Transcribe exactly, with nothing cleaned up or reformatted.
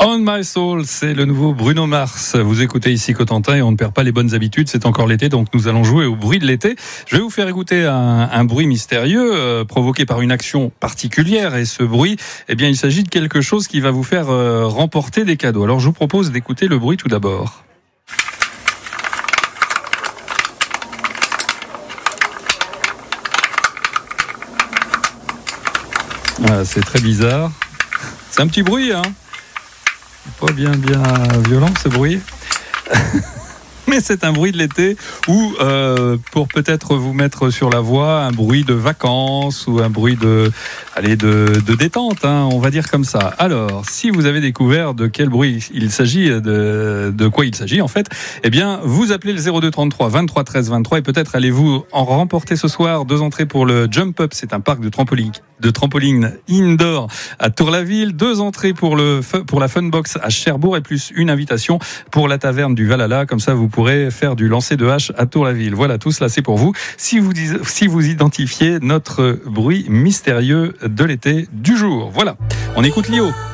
On My Soul, c'est le nouveau Bruno Mars. Vous écoutez ici Cotentin et on ne perd pas les bonnes habitudes. C'est encore l'été, donc nous allons jouer au bruit de l'été. Je vais vous faire écouter un, un bruit mystérieux euh, provoqué par une action particulière. Et ce bruit, eh bien, il s'agit de quelque chose qui va vous faire euh, remporter des cadeaux. Alors, je vous propose d'écouter le bruit tout d'abord. Ah, c'est très bizarre. C'est un petit bruit, hein. Pas bien bien violent ce bruit. Mais c'est un bruit de l'été ou euh, pour peut-être vous mettre sur la voie, un bruit de vacances ou un bruit de, allez, de, de détente, hein, on va dire comme ça. Alors, si vous avez découvert de quel bruit il s'agit, de, de quoi il s'agit en fait, eh bien, vous appelez le zéro deux trente-trois vingt-trois treize vingt-trois et peut-être allez-vous en remporter ce soir deux entrées pour le Jump Up, c'est un parc de trampoline, de trampoline indoor à Tour-la-Ville, deux entrées pour, le, pour la Funbox à Cherbourg et plus une invitation pour la taverne du Valhalla, comme ça vous pourrez faire du lancer de hache à Tour-la-Ville. Voilà, tout cela c'est pour vous. Si vous, si vous identifiez notre bruit mystérieux de l'été du jour. Voilà, on écoute Lio.